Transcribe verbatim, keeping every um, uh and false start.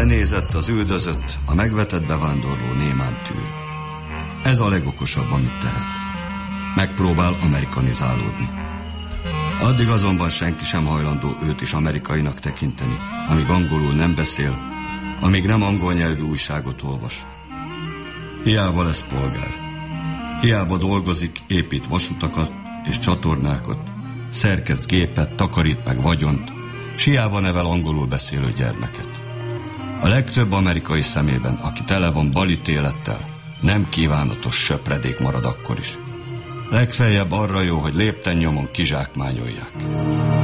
Lenézett az üldözött, a megvetett bevándorló némán tűr. Ez a legokosabb, amit tehet. Megpróbál amerikanizálódni. Addig azonban senki sem hajlandó őt is amerikainak tekinteni, amíg angolul nem beszél, amíg nem angol nyelvű újságot olvas. Hiába lesz polgár. Hiába dolgozik, épít vasutakat és csatornákat, szerkeszt gépet, takarít meg vagyont, s hiába nevel angolul beszélő gyermeket. A legtöbb amerikai szemében, aki tele van balítélettel, nem kívánatos söpredék marad akkor is. Legfeljebb arra jó, hogy lépten nyomon kizsákmányolják.